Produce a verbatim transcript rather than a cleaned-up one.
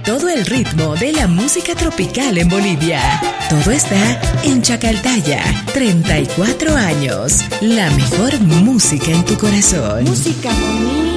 todo el ritmo de la música tropical en Bolivia. Todo está en Chacaltaya, treinta y cuatro años. La mejor música en tu corazón. Música bonita.